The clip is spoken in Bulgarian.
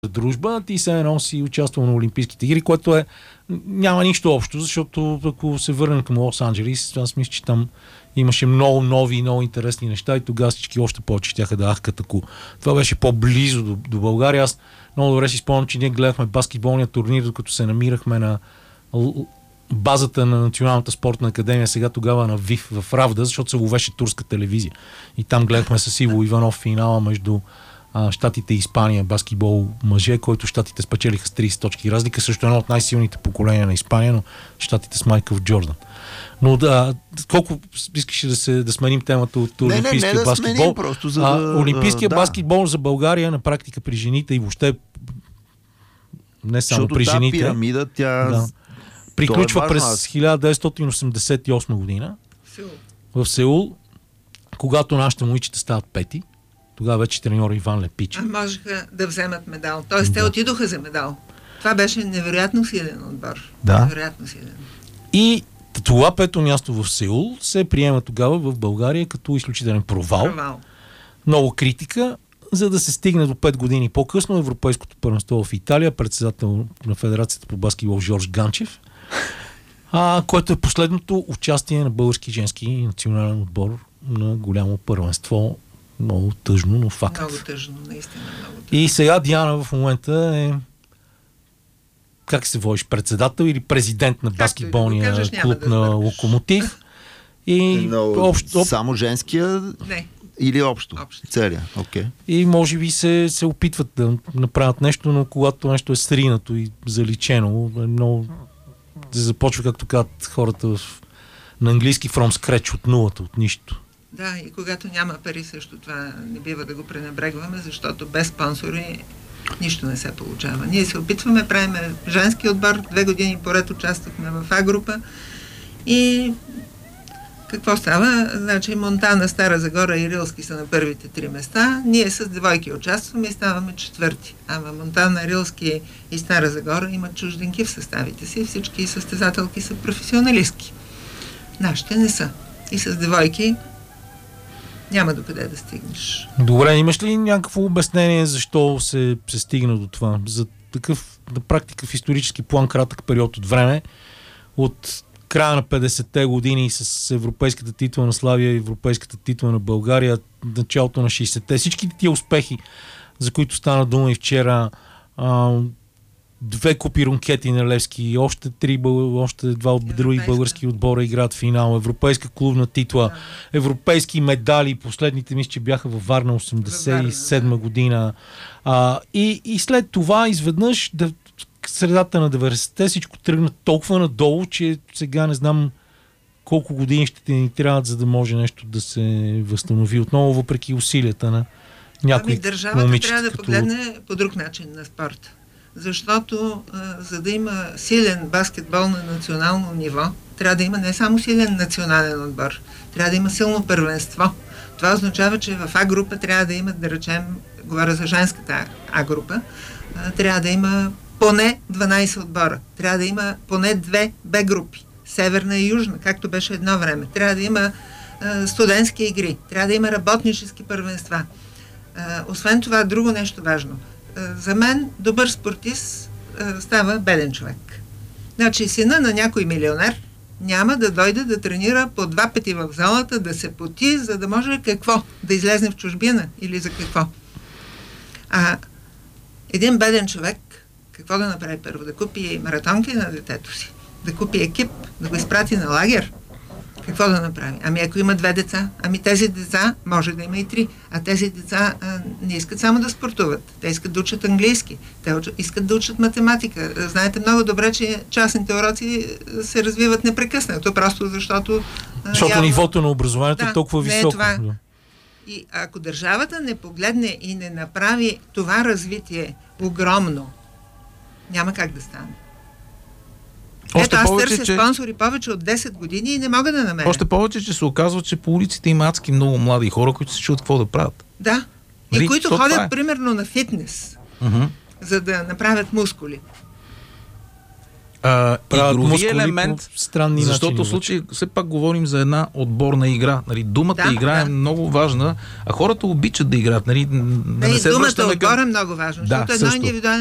дружба, ти се едно си участвал на Олимпийските игри, което няма нищо общо, защото ако се върнем към Лос-Анджелис, аз мисля, че там имаше много нови и много интересни неща и тогава всички още повече щяха да ахкат, ако това беше по-близо до България. Аз много добре си спомням, че ние гледахме баскетболния турнир, докато се намирахме на базата на Националната спортна академия, сега тогава на ВИФ в Равда, защото се ловеше турска телевизия. И там гледахме с Иво Иванов финала между Щатите и Испания, баскетбол мъже, който Щатите спечелиха с 30 точки разлика, също едно от най-силните поколения на Испания, но Щатите с Майкъл Джордан. Но колко искаш да сменим темата от олимпийския баскетбол? Сменим, просто за олимпийския баскетбол за България на практика при жените и въобще не само защото при жените. Пирамида, тя приключва през 1988 година в Сеул, когато нашите момичета стават пети. Тогава вече треньор Иван Лепич. Можеха да вземат медал. Тоест те отидоха за медал. Това беше невероятно силен отбор. Да. Невероятно силен. И това пето място в Сеул се приема тогава в България като изключителен провал. Много критика, за да се стигне до 5 години по-късно Европейското първенство в Италия, председател на Федерацията по баскетбол Жорж Ганчев, което е последното участие на български женски национален отбор на голямо първенство. Много тъжно, но факт. Много тъжно, наистина много тъжно. И сега Диана в момента е как се водиш? Председател или президент на баскетболния клуб на Локомотив? И само женския? Не. Или общо? Целия. Okay. И може би се опитват да направят нещо, но когато нещо е сринато и заличено, много започва, както казват хората на английски, from scratch, от нулата, от нищо. Да, и когато няма пари също това не бива да го пренебрегваме, защото без спонсори нищо не се получава. Ние се опитваме, правим женски отбор, 2 години поред участвахме в А група и какво става? Значи Монтана, Стара Загора и Рилски са на първите 3 места. Ние с девойки участваме и ставаме 4. Ама Монтана, Рилски и Стара Загора имат чужденки в съставите си. Всички състезателки са професионалистки. Нашите не са. И с девойки няма докъде да стигнеш. Добре, имаш ли някакво обяснение защо се стигна до това? За такъв, на практика в исторически план, кратък период от време, от края на 50-те години с европейската титла на Славия и европейската титла на България, началото на 60-те, всичките тия успехи, за които стана дума и вчера, 2 купи рункети на Левски, още 2 от други български отбора играят финал, европейска клубна титла, европейски медали, последните мисля, че бяха във Варна 87 година. И след това изведнъж средата на 90-те всичко тръгна толкова надолу, че сега не знам колко години ще ни трябват, за да може нещо да се възстанови отново, въпреки усилията на някои държавата момичета. Трябва да погледне по друг начин на спорта. Защото за да има силен баскетбол на национално ниво, трябва да има не само силен национален отбор, трябва да има силно първенство. Това означава, че в А група трябва да има, да речем, говоря за женската А група, трябва да има поне 12 отбора. Трябва да има поне 2 Б групи. Северна и южна, както беше едно време. Трябва да има студентски игри. Трябва да има работнически първенства. Освен това, друго нещо важно. За мен добър спортист става беден човек. Значи сина на някой милионер няма да дойде да тренира по 2 пъти в залата, да се поти, за да може какво? Да излезне в чужбина или за какво? Един беден човек какво да направи първо? Да купи маратонки на детето си, да купи екип, да го изпрати на лагер. Какво да направи? Ако има 2 деца, тези деца може да има и 3. А тези деца не искат само да спортуват. Те искат да учат английски. Те искат да учат математика. Знаете много добре, че частните уроци се развиват непрекъснато, просто защото... Защото нивото на образованието е толкова високо. И ако държавата не погледне и не направи това развитие огромно, няма как да стане. Аз търся спонсори повече от 10 години и не мога да намеря. Още повече, че се оказва, че по улиците има адски много млади хора, които се чуят какво да правят. Да. И които ходят примерно на фитнес, за да направят мускули. игрови елемент, странни защото начини, в случай все пак говорим за една отборна игра. Нали, думата игра е много важна, а хората обичат да играят. Нали, да не се думата връщаме отбор е много важно, защото едно също. индивидуално